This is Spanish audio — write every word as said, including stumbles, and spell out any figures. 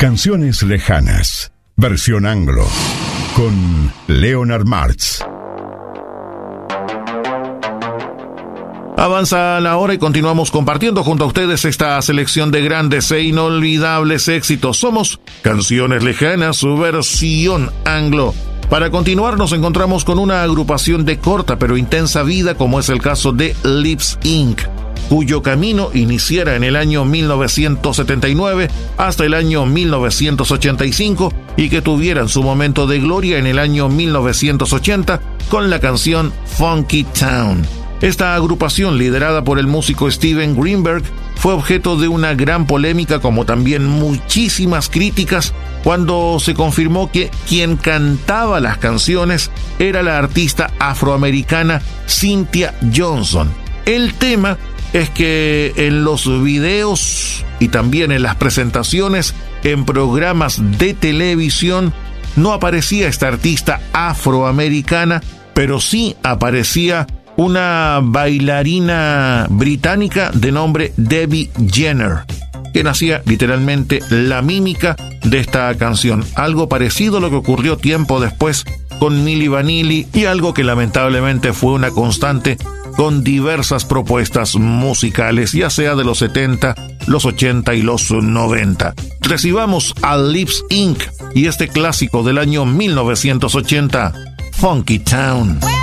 Canciones lejanas, versión anglo, con Leonard Martz. Avanza la hora y continuamos compartiendo junto a ustedes esta selección de grandes e inolvidables éxitos. Somos Canciones Lejanas, su versión anglo. Para continuar nos encontramos con una agrupación de corta pero intensa vida, como es el caso de Lips incorporated, cuyo camino iniciara en el año mil novecientos setenta y nueve hasta el año mil novecientos ochenta y cinco y que tuvieran su momento de gloria en el año mil novecientos ochenta con la canción Funky Town. Esta agrupación, liderada por el músico Steven Greenberg, fue objeto de una gran polémica, como también muchísimas críticas, cuando se confirmó que quien cantaba las canciones era la artista afroamericana Cynthia Johnson. El tema es que en los videos y también en las presentaciones en programas de televisión no aparecía esta artista afroamericana, pero sí aparecía una bailarina británica de nombre Debbie Jenner, quien hacía literalmente la mímica de esta canción. Algo parecido a lo que ocurrió tiempo después con Milli Vanilli y algo que lamentablemente fue una constante con diversas propuestas musicales, ya sea de los setenta, los ochenta y los noventa. Recibamos a Lips incorporated y este clásico del año mil novecientos ochenta, Funky Town.